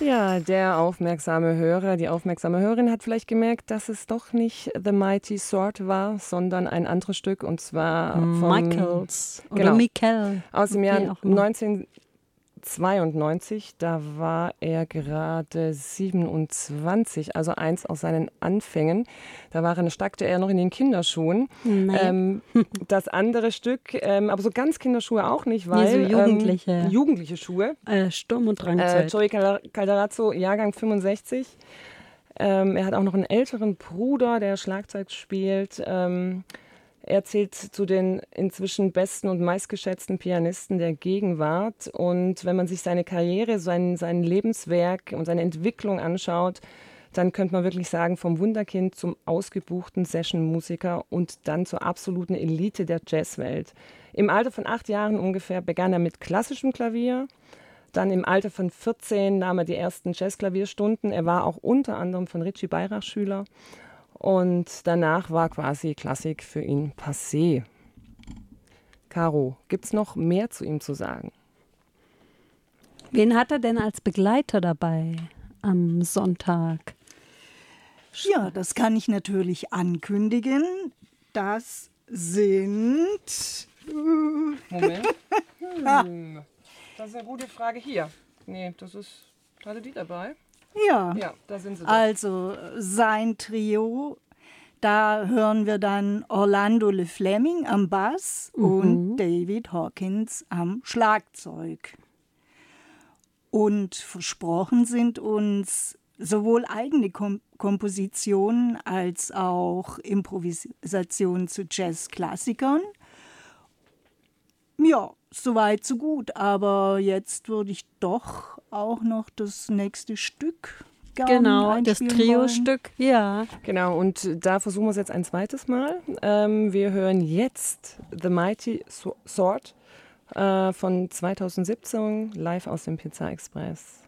Ja, der aufmerksame Hörer, die aufmerksame Hörerin hat vielleicht gemerkt, dass es doch nicht The Mighty Sword war, sondern ein anderes Stück, und zwar Michaels oder genau, Michael. aus dem Wie Jahr auch immer. 1992. Da war er gerade 27, also eins aus seinen Anfängen. Steckte er noch in den Kinderschuhen. Naja. Das andere Stück, aber so ganz Kinderschuhe auch nicht, Nee, so weil Jugendliche. jugendliche Schuhe. Sturm- und Drangzeit. Joey Calderazzo, Jahrgang 65. Er hat auch noch einen älteren Bruder, der Schlagzeug spielt. Er zählt zu den inzwischen besten und meistgeschätzten Pianisten der Gegenwart. Und wenn man sich seine Karriere, sein Lebenswerk und seine Entwicklung anschaut, dann könnte man wirklich sagen, vom Wunderkind zum ausgebuchten Session-Musiker und dann zur absoluten Elite der Jazzwelt. Im Alter von 8 Jahren ungefähr begann er mit klassischem Klavier. Dann im Alter von 14 nahm er die ersten Jazzklavierstunden. Er war auch unter anderem von Richie Beirach Schüler. Und danach war quasi Klassik für ihn passé. Caro, gibt's noch mehr zu ihm zu sagen? Wen hat er denn als Begleiter dabei am Sonntag? Ja, das kann ich natürlich ankündigen. Das sind... Moment. Das ist eine gute Frage. Hier. Nee, das ist... Hatte die dabei? Ja, Ja, da sind sie. also sein Trio, da hören wir dann Orlando Le Fleming am Bass und David Hawkins am Schlagzeug. Und versprochen sind uns sowohl eigene Kompositionen als auch Improvisationen zu Jazzklassikern. Ja, soweit so gut, aber jetzt würde ich doch auch noch das nächste Stück gerne Das einspielen Trio-Stück, ja. Genau, und da versuchen wir es jetzt ein zweites Mal. Wir hören jetzt The Mighty Sword von 2017, live aus dem Pizza Express.